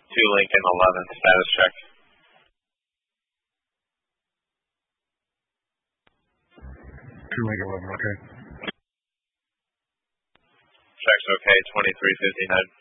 Lincoln 11, status check. 2 Lincoln 11, okay. Check's okay, 2359.